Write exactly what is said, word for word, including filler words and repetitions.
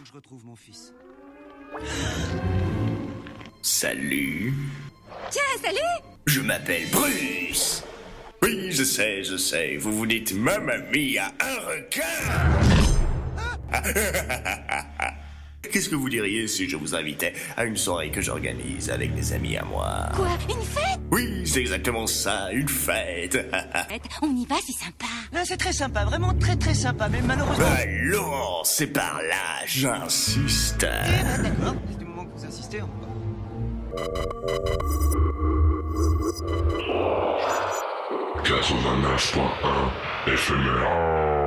je retrouve mon fils. Salut. Tiens, salut! Je m'appelle Bruce. Oui, je sais, je sais. Vous vous dites, Mamma mia, un requin. Qu'est-ce que vous diriez si je vous invitais à une soirée que j'organise avec des amis à moi? Quoi? Une fête? Oui, c'est exactement ça, une fête. On y va, c'est sympa. Ah, c'est très sympa, vraiment très très sympa, mais malheureusement... Allons, c'est par là, j'insiste. Eh ben, d'accord, du moment que vous insistez, on... quatre-vingt-neuf point un éphémère.